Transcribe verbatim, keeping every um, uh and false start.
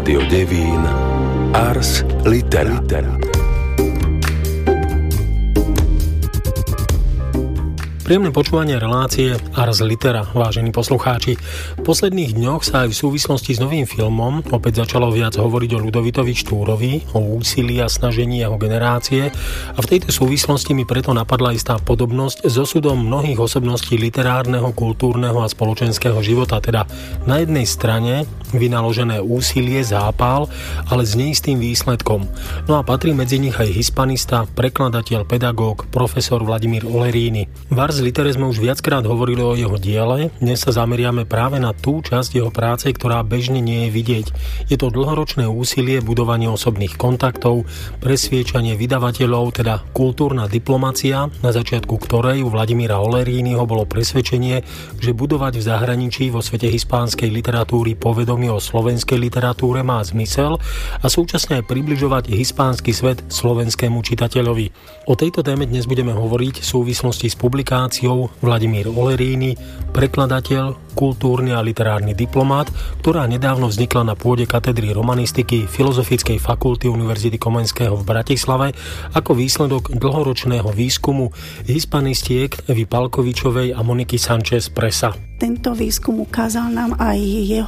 Rádio Devín Ars Litera. Príjemné počúvanie relácie Ars Litera, vážení poslucháči. V posledných dňoch sa aj v súvislosti s novým filmom opäť začalo viac hovoriť o Ľudovitovi Štúrovi, o úsilí a snažení jeho generácie a v tejto súvislosti mi preto napadla istá podobnosť s osudom mnohých osobností literárneho, kultúrneho a spoločenského života, teda na jednej strane vynaložené úsilie, zápal, ale s neistým výsledkom. No a patrí medzi nich aj hispanista, prekladateľ, pedagóg, profesor Vladimír Oleríny. V Ars Litere sme už viackrát hovorili o jeho diele, dnes sa zameriame práve na tú časť jeho práce, ktorá bežne nie je vidieť. Je to dlhoročné úsilie, budovanie osobných kontaktov, presviečanie vydavateľov, teda kultúrna diplomacia, na začiatku ktorej u Vladimíra Olerínyho bolo presvedčenie, že budovať v zahraničí vo svete hispánskej literatúry povedomie o slovenskej literatúre má zmysel a súčasne aj približovať hispánsky svet slovenskému čitateľovi. O tejto téme dnes budeme hovoriť v súvislosti s publikáciou Vladimír Oleríny, prekladateľ, kultúrny a literárny diplomát, ktorá nedávno vznikla na pôde katedry romanistiky Filozofickej fakulty Univerzity Komenského v Bratislave ako výsledok dlhoročného výskumu hispanistiek Evy Palkovičovej a Moniky Sanchez Presa. Tento výskum ukázal nám aj jeho